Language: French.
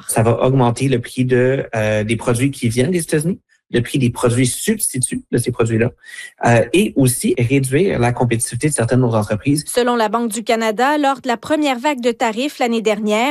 Ça va augmenter le prix des produits qui viennent des États-Unis, le prix des produits substituts de ces produits-là, et aussi réduire la compétitivité de certaines de nos entreprises. Selon la Banque du Canada, lors de la première vague de tarifs l'année dernière,